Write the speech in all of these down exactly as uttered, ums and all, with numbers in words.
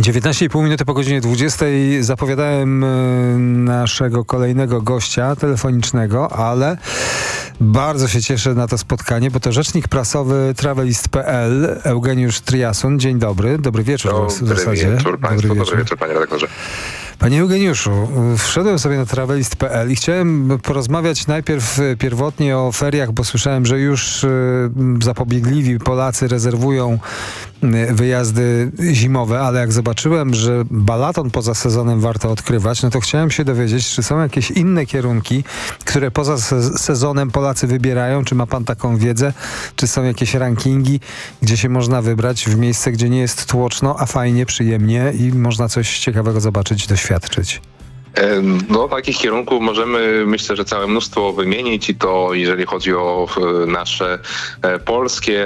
dziewiętnaście i pół minuty po godzinie dwudziestej zapowiadałem naszego kolejnego gościa telefonicznego, ale bardzo się cieszę na to spotkanie, bo to rzecznik prasowy travelist kropka p l Eugeniusz Triasun. Dzień dobry, dobry wieczór w Dobry zasadzie. wieczór Państwu, dobry dobry wieczór Panie redaktorze. Panie Eugeniuszu, wszedłem sobie na travelist kropka p l i chciałem porozmawiać najpierw pierwotnie o feriach, bo słyszałem, że już zapobiegliwi Polacy rezerwują wyjazdy zimowe, ale jak zobaczyłem, że balaton poza sezonem warto odkrywać, no to chciałem się dowiedzieć, czy są jakieś inne kierunki, które poza se- sezonem Polacy wybierają, czy ma pan taką wiedzę, czy są jakieś rankingi, gdzie się można wybrać w miejsce, gdzie nie jest tłoczno, a fajnie, przyjemnie i można coś ciekawego zobaczyć, doświadczyć. No, takich kierunków możemy, myślę, że całe mnóstwo wymienić i to jeżeli chodzi o nasze polskie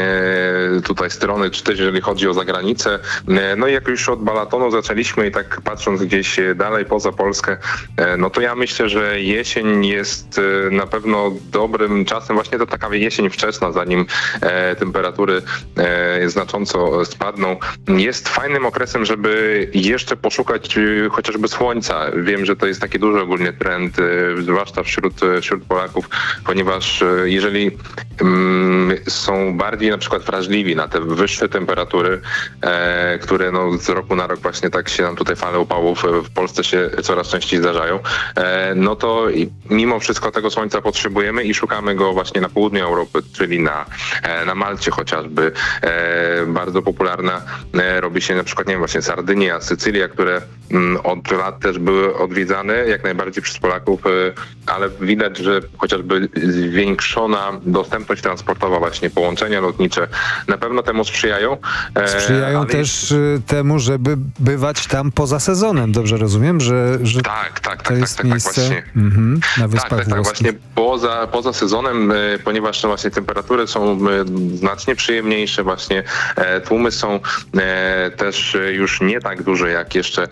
tutaj strony, czy też jeżeli chodzi o zagranicę. No i jak już od balatonu zaczęliśmy i tak patrząc gdzieś dalej poza Polskę, no to ja myślę, że jesień jest na pewno dobrym czasem, właśnie to taka jesień wczesna, zanim temperatury znacząco spadną. Jest fajnym okresem, żeby jeszcze poszukać chociażby słońca. Wiem, że to jest taki duży ogólnie trend, zwłaszcza wśród, wśród Polaków, ponieważ jeżeli mm, są bardziej na przykład wrażliwi na te wyższe temperatury, e, które no, z roku na rok właśnie tak się nam tutaj fale upałów w Polsce się coraz częściej zdarzają, e, no to mimo wszystko tego słońca potrzebujemy i szukamy go właśnie na południu Europy, czyli na, e, na Malcie chociażby. E, bardzo popularna e, robi się na przykład, nie wiem, właśnie Sardynia, Sycylia, które mm, od lat też były odwiedzane jak najbardziej przez Polaków, ale widać, że chociażby zwiększona dostępność transportowa, właśnie połączenia lotnicze na pewno temu sprzyjają. Sprzyjają ale też jest... temu, żeby bywać tam poza sezonem. Dobrze rozumiem, że, że tak, tak, to tak, jest tak, miejsce tak, właśnie. mhm, na Wyspach Tak, tak, tak, Włoskich. właśnie poza, poza sezonem, ponieważ no właśnie temperatury są znacznie przyjemniejsze, właśnie tłumy są też już nie tak duże jak jeszcze